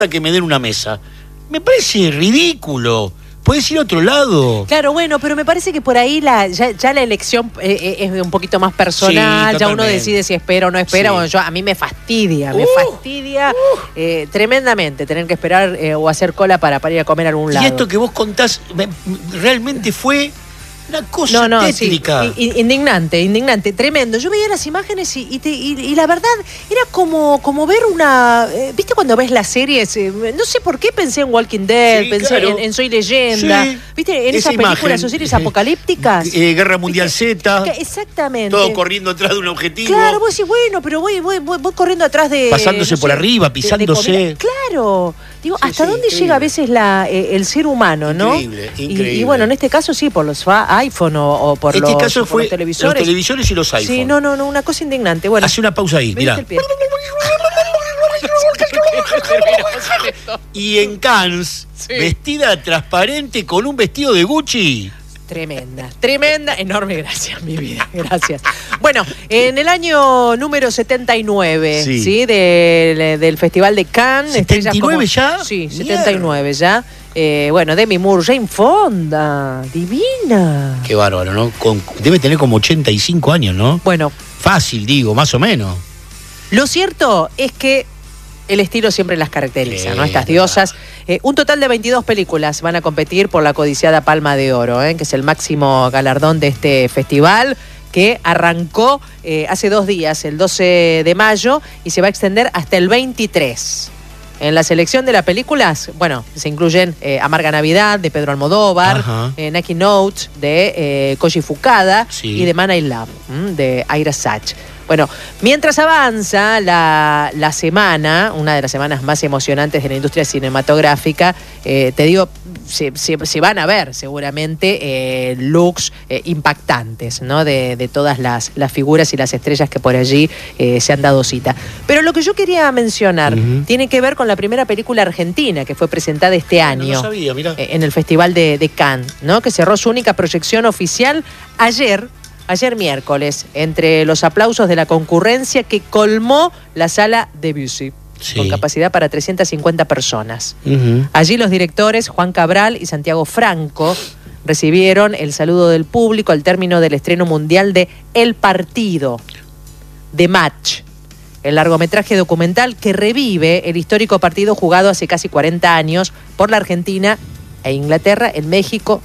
que me den una mesa. Me parece ridículo. Puedes ir a otro lado. Claro, bueno, pero me parece que por ahí ya la elección es un poquito más personal. Sí, ya uno decide si espera o no espera. Sí. Bueno, a mí me fastidia tremendamente tener que esperar o hacer cola para ir a comer a algún lado. Y esto que vos contás realmente fue una cosa tétrica. Sí. Indignante, tremendo. Yo veía las imágenes y la verdad era como ver una... ¿Viste cuando ves las series? No sé por qué pensé en Walking Dead, pensé en Soy Leyenda. Sí. ¿Viste? En esas películas o series apocalípticas. Guerra Mundial Z. Exactamente. Todo corriendo atrás de un objetivo. Claro, vos decís, bueno, pero voy corriendo atrás de... Pasándose por arriba, pisándose. Claro. Digo, ¿hasta dónde llega a veces el ser humano, no? Increíble. Y bueno, en este caso sí, por los iPhone o por los televisores. Los televisores y los iPhones. Sí, no, una cosa indignante. Bueno, hace una pausa ahí, mirá. Y en Cannes, vestida transparente con un vestido de Gucci. Tremenda, enorme, gracias, mi vida, gracias. Bueno, en el año número 79, ¿sí? Del Festival de Cannes. ¿79 ya? Sí, 79 ya. Bueno, Demi Moore, Jane Fonda, divina. Qué bárbaro, ¿no? Debe tener como 85 años, ¿no? Bueno. Fácil, digo, más o menos. Lo cierto es que el estilo siempre las caracteriza, ¿no? Estas diosas. Un total de 22 películas van a competir por la codiciada Palma de Oro, que es el máximo galardón de este festival, que arrancó hace 2 días, el 12 de mayo, y se va a extender hasta el 23. En la selección de las películas, bueno, se incluyen Amarga Navidad, de Pedro Almodóvar, Naki Note, de Koji Fukada, y The Man I Love, de Ira Sachs. Bueno, mientras avanza la semana, una de las semanas más emocionantes de la industria cinematográfica, te digo, se van a ver seguramente looks impactantes, ¿no? De todas las figuras y las estrellas que por allí se han dado cita. Pero lo que yo quería mencionar tiene que ver con la primera película argentina que fue presentada este año. No sabía, mirá. En el Festival de Cannes, ¿no? Que cerró su única proyección oficial ayer miércoles, entre los aplausos de la concurrencia que colmó la sala Debussy, con capacidad para 350 personas. Allí los directores Juan Cabral y Santiago Franco recibieron el saludo del público al término del estreno mundial de El Partido, de Match, el largometraje documental que revive el histórico partido jugado hace casi 40 años por la Argentina e Inglaterra en México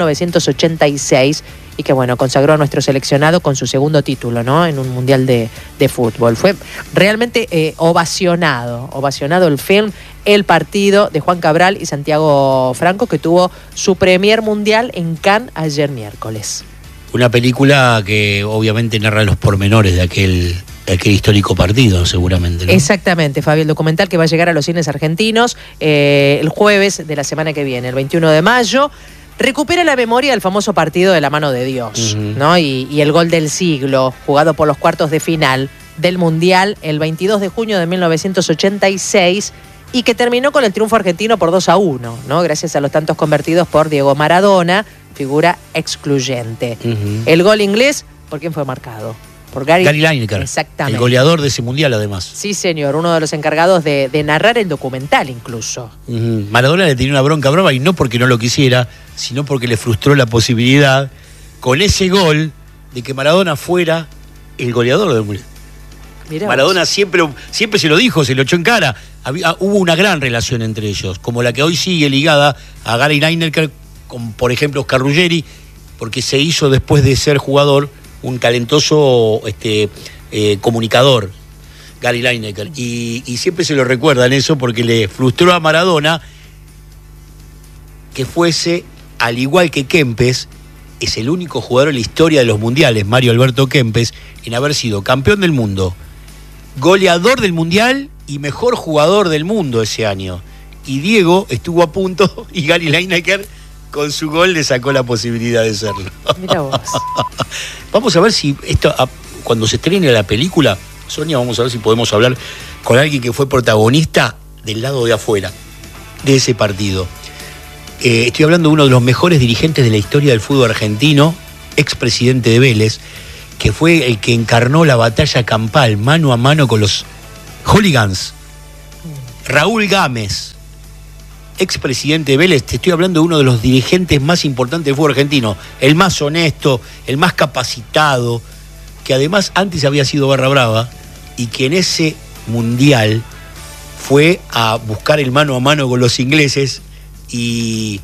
1986, y que bueno, consagró a nuestro seleccionado con su segundo título, ¿no? En un mundial de fútbol. Fue realmente ovacionado el film El Partido, de Juan Cabral y Santiago Franco, que tuvo su premier mundial en Cannes ayer miércoles. Una película que obviamente narra los pormenores de aquel histórico partido, seguramente, ¿no? Exactamente, Fabi, el documental que va a llegar a los cines argentinos el jueves de la semana que viene, el 21 de mayo. Recupera la memoria del famoso partido de la mano de Dios, ¿no? Y el gol del siglo, jugado por los cuartos de final del Mundial el 22 de junio de 1986, y que terminó con el triunfo argentino por 2-1, ¿no? Gracias a los tantos convertidos por Diego Maradona, figura excluyente. El gol inglés, ¿por quién fue marcado? Por Gary Lineker. Exactamente. El goleador de ese mundial, además. Sí, señor, uno de los encargados de narrar el documental, incluso. Maradona le tenía una bronca brava, y no porque no lo quisiera, sino porque le frustró la posibilidad, con ese gol, de que Maradona fuera el goleador del mundial. Mirá, Maradona siempre se lo dijo, se lo echó en cara. Hubo una gran relación entre ellos, como la que hoy sigue ligada a Gary Lineker, con, por ejemplo, Oscar Ruggeri, porque se hizo, después de ser jugador, un talentoso comunicador, Gary Lineker, y siempre se lo recuerdan eso, porque le frustró a Maradona que fuese, al igual que Kempes, es el único jugador en la historia de los mundiales, Mario Alberto Kempes, en haber sido campeón del mundo, goleador del mundial y mejor jugador del mundo ese año. Y Diego estuvo a punto, y Gary Lineker con su gol le sacó la posibilidad de serlo. Mirá vos. Vamos a ver si cuando se estrene la película, Sonia, vamos a ver si podemos hablar con alguien que fue protagonista del lado de afuera de ese partido. Estoy hablando de uno de los mejores dirigentes de la historia del fútbol argentino, expresidente de Vélez, que fue el que encarnó la batalla campal mano a mano con los hooligans Raúl Gámez, expresidente de Vélez, te estoy hablando de uno de los dirigentes más importantes del fútbol argentino, el más honesto, el más capacitado, que además antes había sido barra brava y que en ese mundial fue a buscar el mano a mano con los ingleses y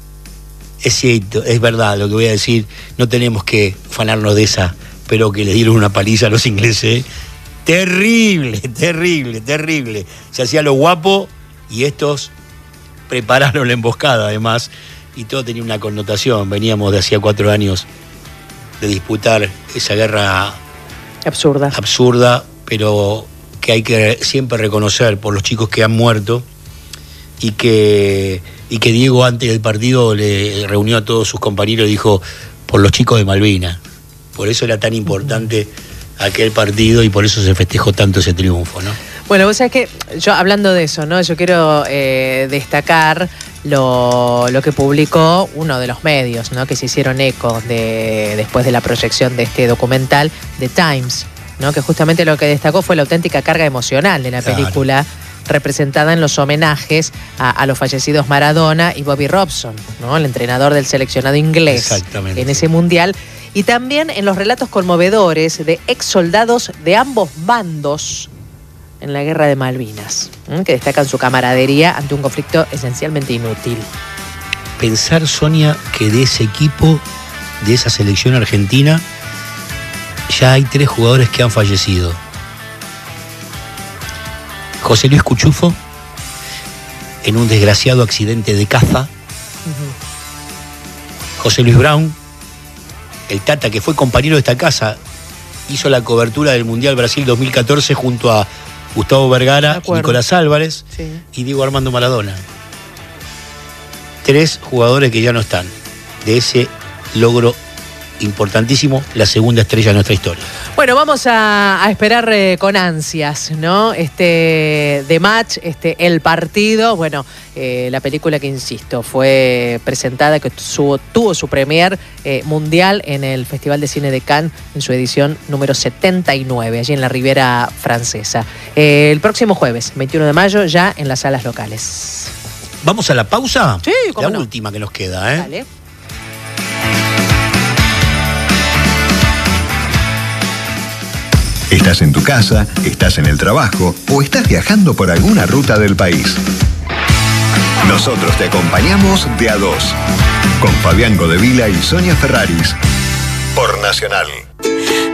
es verdad lo que voy a decir, no tenemos que fanarnos de esa, pero que le dieron una paliza a los ingleses. Terrible, terrible, terrible. Se hacía lo guapo y estos prepararon la emboscada además y todo tenía una connotación. Veníamos de hacía 4 años de disputar esa guerra absurda, pero que hay que siempre reconocer por los chicos que han muerto y que Diego antes del partido le reunió a todos sus compañeros y dijo, por los chicos de Malvinas. Por eso era tan importante aquel partido y por eso se festejó tanto ese triunfo, ¿no? Bueno, vos sabés que yo hablando de eso, ¿no? Yo quiero destacar lo que publicó uno de los medios, ¿no? Que se hicieron eco después de la proyección de este documental, The Times, ¿no? Que justamente lo que destacó fue la auténtica carga emocional de la película, representada en los homenajes a los fallecidos Maradona y Bobby Robson, ¿no? El entrenador del seleccionado inglés en ese mundial. Y también en los relatos conmovedores de ex soldados de ambos bandos en la guerra de Malvinas, que destacan su camaradería ante un conflicto esencialmente inútil. Pensar, Sonia, que de ese equipo, de esa selección argentina, ya hay 3 jugadores que han fallecido. José Luis Cuchufo, en un desgraciado accidente de caza. José Luis Brown, el Tata, que fue compañero de esta casa, hizo la cobertura del Mundial Brasil 2014 junto a Gustavo Vergara y Nicolás Álvarez y Diego Armando Maradona. 3 jugadores que ya no están de ese logro importantísimo, la segunda estrella de nuestra historia. Bueno, vamos a esperar con ansias, ¿no? The Match, El Partido. Bueno, la película que, insisto, fue presentada, que tuvo su premier mundial en el Festival de Cine de Cannes en su edición número 79, allí en la Riviera Francesa. El próximo jueves, 21 de mayo, ya en las salas locales. ¿Vamos a la pausa? Sí, cómo la no. última que nos queda, ¿eh? Dale. Estás en tu casa, estás en el trabajo o estás viajando por alguna ruta del país. Nosotros te acompañamos de a 2, con Fabián Godevila y Sonia Ferraris, por Nacional.